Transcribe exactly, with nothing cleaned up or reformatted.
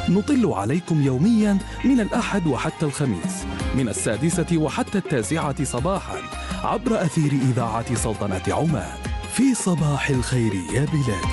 نطل عليكم يوميا من الأحد وحتى الخميس من السادسة وحتى التاسعة صباحا عبر أثير إذاعة سلطنة عمان في صباح الخير يا بلادي.